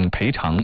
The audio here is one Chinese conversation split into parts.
并赔偿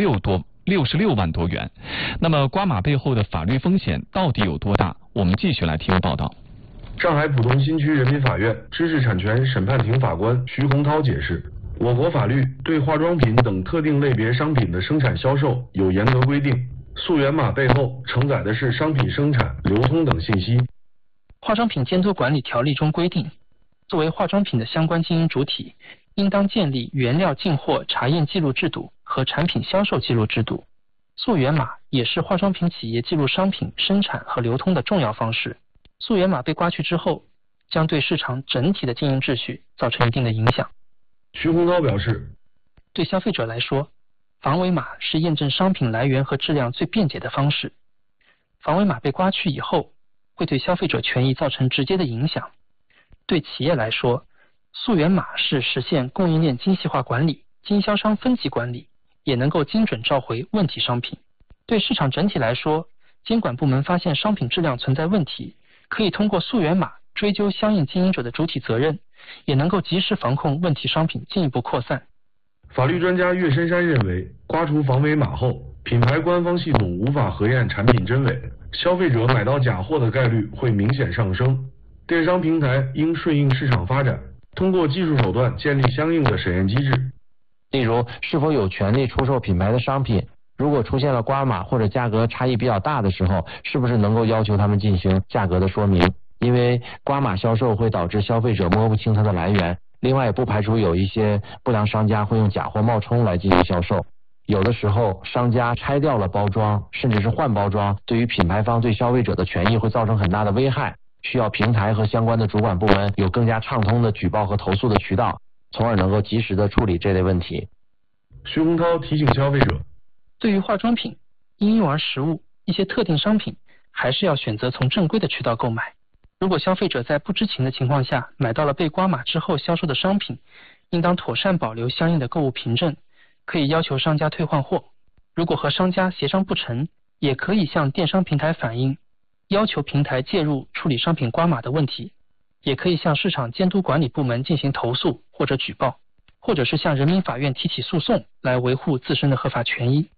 66万多元。那么瓜马背后的法律风险到底有多大？我们继续来听报道。 上海浦东新区人民法院知识产权审判庭法官徐洪涛解释，我国法律对化妆品等特定类别商品的生产销售有严格规定，溯源码背后承载的是商品生产、流通等信息。 化妆品监督管理条例中规定，作为化妆品的相关经营主体，应当建立原料进货查验记录制度和产品销售记录制度。溯源码也是化妆品企业记录商品生产和流通的重要方式。溯源码被刮去之后，将对市场整体的经营秩序造成一定的影响。 徐洪涛表示， 对消费者来说，防伪码是验证商品来源和质量最便捷的方式。防伪码被刮去以后，会对消费者权益造成直接的影响。对企业来说，溯源码是实现供应链精细化管理、经销商分级管理，也能够精准召回问题商品。对市场整体来说，监管部门发现商品质量存在问题，可以通过溯源码追究相应经营者的主体责任，也能够及时防控问题商品进一步扩散。 法律专家岳深山认为，刮除防伪码后，品牌官方系统无法核验产品真伪，消费者买到假货的概率会明显上升。电商平台应顺应市场发展，通过技术手段建立相应的审验机制。 例如，是否有权利出售品牌的商品，如果出现了刮码或者价格差异比较大的时候，是不是能够要求他们进行价格的说明？因为刮码销售会导致消费者摸不清它的来源，另外也不排除有一些不良商家会用假货冒充来进行销售。有的时候商家拆掉了包装，甚至是换包装，对于品牌方对消费者的权益会造成很大的危害，需要平台和相关的主管部门有更加畅通的举报和投诉的渠道，从而能够及时的处理这类问题。 徐洪涛提醒消费者， 对于化妆品、婴幼儿食物、一些特定商品，还是要选择从正规的渠道购买。如果消费者在不知情的情况下买到了被刮码之后销售的商品，应当妥善保留相应的购物凭证，可以要求商家退换货。如果和商家协商不成，也可以向电商平台反映，要求平台介入处理商品刮码的问题，也可以向市场监督管理部门进行投诉或者举报，或者是向人民法院提起诉讼来维护自身的合法权益。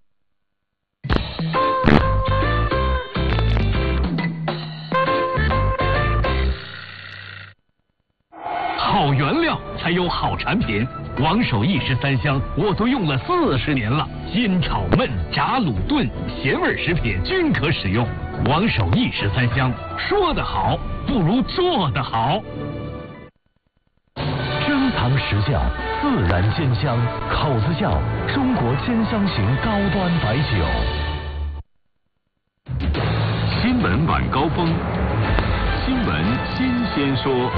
好原料才有好产品，王守义13香我都用了40年了，煎炒焖炸卤炖咸味食品均可使用。王守义13香，说得好不如做得好。 珍藏实窖，自然煎香，口子窖，中国煎香型高端白酒。 新闻晚高峰，新闻新鲜说。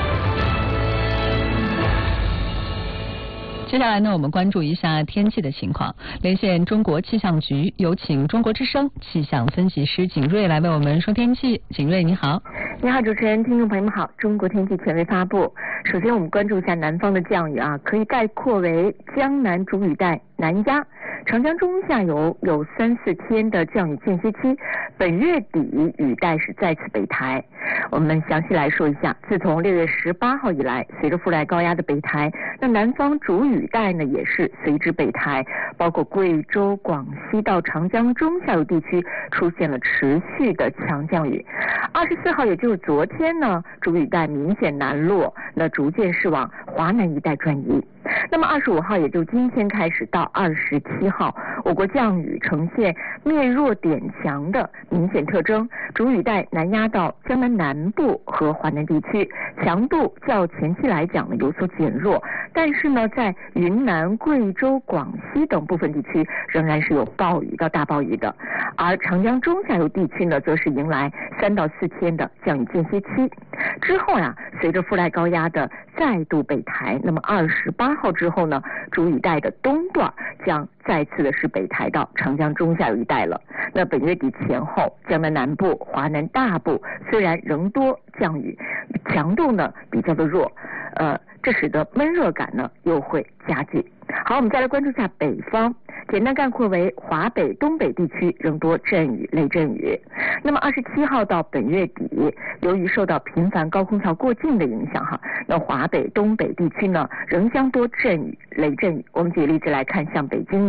接下来呢，我们关注一下天气的情况。连线中国气象局，有请中国之声气象分析师景瑞来为我们说天气。景瑞，你好。 你好，主持人，听众朋友们好。中国天气权威发布。首先，我们关注一下南方的降雨可以概括为江南主雨带南压，长江中下游有3-4天的降雨间歇期，本月底雨带是再次北抬。我们详细来说一下，自从6月18号以来，随着副带高压的北抬，那南方主雨带呢也是随之北抬，包括贵州、广西到长江中下游地区出现了持续的强降雨。24号也就是昨天呢，主雨带明显南落，那逐渐是往华南一带转移。那么25号也就今天开始到27号，我国降雨呈现灭弱点强的明显特征，主雨带南压到江南南部和华南地区，强度较前期来讲呢有所减弱，但是呢在云南、贵州、广西等部分地区仍然是有暴雨到大暴雨的，而长江中下游地区呢则是迎来3到4天的降雨间歇期。之后随着副带高压的再度北抬，那么28号之后呢，主雨带的东段将再次的是北抬到长江中下游一带了。那本月底前后，江南南部、华南大部虽然仍多降雨，强度呢比较的弱，这使得闷热感呢又会加剧。好，我们再来关注一下北方，简单概括为华北、东北地区仍多阵雨、雷阵雨。那么27号到本月底，由于受到频繁高空槽过境的影响那华北、东北地区呢仍将多阵雨、雷阵雨。我们举例子来看，像北京